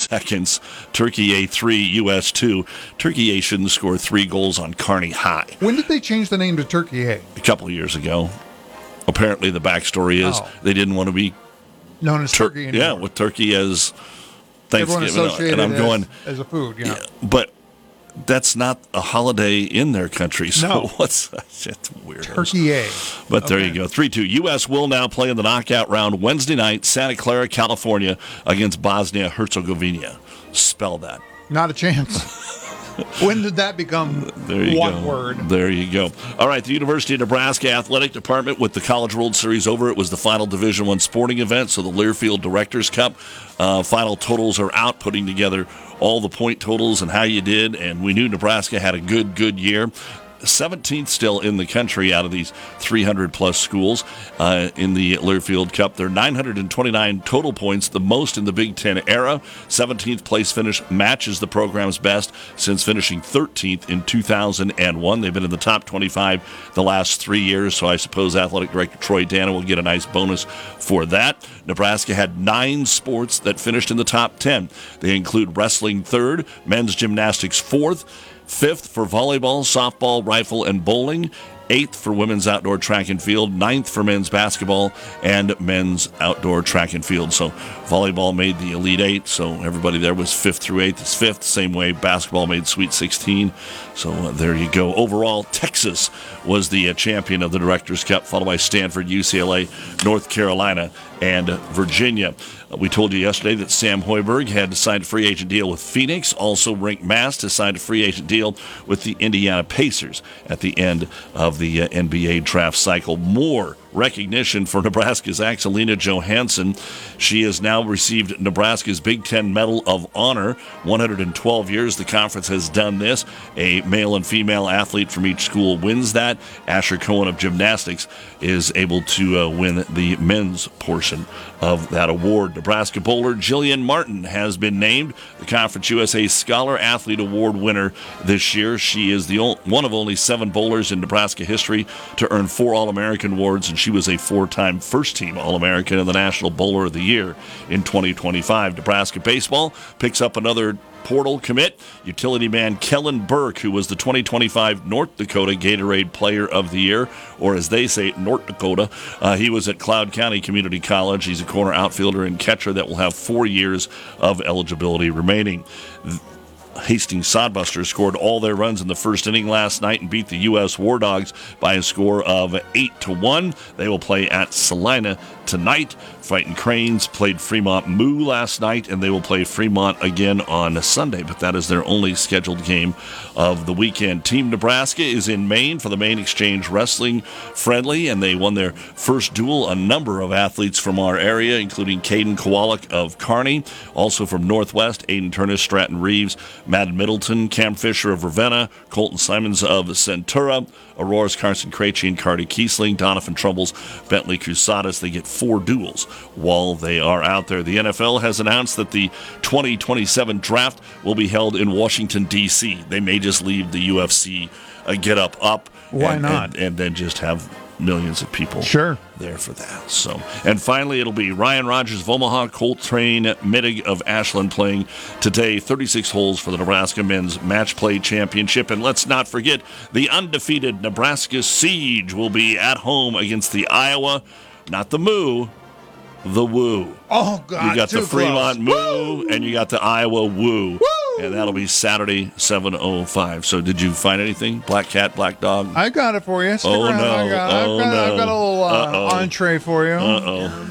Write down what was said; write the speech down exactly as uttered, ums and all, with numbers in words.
seconds. Turkey A three, U S two. Turkey A shouldn't score three goals on Kearney High. When did they change the name to Turkey A? A couple of years ago. Apparently the backstory is oh. they didn't want to be known as Tur- Turkey anymore. Yeah, with Turkey as Thanksgiving. Everyone associated and I'm as, going, as a food, yeah. yeah. But that's not a holiday in their country. So no. what's that's weird. Turkey A. But okay. there you go. three two. U S will now play in the knockout round Wednesday night, Santa Clara, California, against Bosnia-Herzegovina. Spell that. Not a chance. When did that become there you one go. word? There you go. All right, the University of Nebraska Athletic Department with the College World Series over. It was the final Division One sporting event, so the Learfield Directors Cup. Uh, final totals are out, putting together all the point totals and how you did, and we knew Nebraska had a good, good year. seventeenth still in the country out of these three hundred plus schools uh, in the Learfield Cup. They're nine hundred twenty-nine total points, the most in the Big Ten era. seventeenth place finish matches the program's best since finishing thirteenth in two thousand one. They've been in the top twenty-five the last three years, so I suppose Athletic Director Troy Dana will get a nice bonus for that. Nebraska had nine sports that finished in the top ten. They include wrestling third, men's gymnastics fourth, fifth for volleyball, softball, rifle, and bowling. Eighth for women's outdoor track and field. Ninth for men's basketball and men's outdoor track and field. So volleyball made the Elite Eight, so everybody there was fifth through eighth. It's fifth. Same way basketball made Sweet sixteen. So uh, there you go. Overall, Texas was the uh, champion of the Directors' Cup, followed by Stanford, U C L A, North Carolina, and Virginia. Uh, we told you yesterday that Sam Hoiberg had signed a free agent deal with Phoenix. Also, Rink Mast has signed a free agent deal with the Indiana Pacers at the end of the uh, N B A draft cycle. More recognition for Nebraska's Axelina Johansson. She has now received Nebraska's Big Ten Medal of Honor. one hundred twelve years the conference has done this. A male and female athlete from each school wins that. Asher Cohen of gymnastics is able to uh, win the men's portion of that award. Nebraska bowler Jillian Martin has been named the Conference U S A Scholar Athlete Award winner this year. She is the only, one of only seven bowlers in Nebraska history to earn four All-American awards, and she was a four-time first-team All-American and the National Bowler of the Year in twenty twenty-five. Nebraska baseball picks up another portal commit. Utility man Kellen Burke, who was the twenty twenty-five North Dakota Gatorade Player of the Year, or as they say, North Dakota. Uh, he was at Cloud County Community College. He's a corner outfielder and catcher that will have four years of eligibility remaining. Hastings Sodbuster scored all their runs in the first inning last night and beat the U S War Dogs by a score of eight to one. They will play at Salina tonight. Fighting Cranes played Fremont Moo last night, and they will play Fremont again on Sunday, but that is their only scheduled game of the weekend. Team Nebraska is in Maine for the Maine Exchange Wrestling Friendly, and they won their first duel. A number of athletes from our area, including Caden Kowalik of Kearney, also from Northwest, Aiden Turnus, Stratton Reeves, Madden Middleton, Cam Fisher of Ravenna, Colton Simons of Centura, Aurora's Carson Krejci and Cardi Kiesling, Donovan Trumbull's Bentley Crusadas. They get four duels while they are out there. The N F L has announced that the twenty twenty-seven draft will be held in Washington, D C They may just leave the U F C uh, get up up. Why and, not? And, and then just have millions of people sure there for that. So, and finally, it'll be Ryan Rogers of Omaha, Coltrane Mittig of Ashland playing today. thirty-six holes for the Nebraska Men's Match Play Championship. And let's not forget, the undefeated Nebraska Siege will be at home against the Iowa, not the Moo, the Woo. Oh, God, you got the Fremont close. Moo, and you got the Iowa Woo. Woo! And that'll be Saturday, seven oh five. So did you find anything? Black cat, black dog? I got it for you. Stick Oh, around. no. I got, Oh, I've got, no. I've got a little uh, Uh-oh. entree for you. Uh-oh.